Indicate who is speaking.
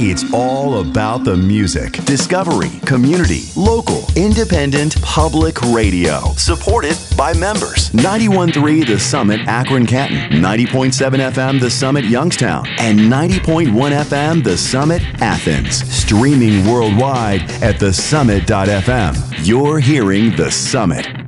Speaker 1: It's all about the music, discovery, community, local, independent, public radio. Supported by members. 91.3 The Summit Akron Canton, 90.7 FM The Summit Youngstown, and 90.1 FM The Summit Athens. Streaming worldwide at thesummit.fm. You're hearing The Summit.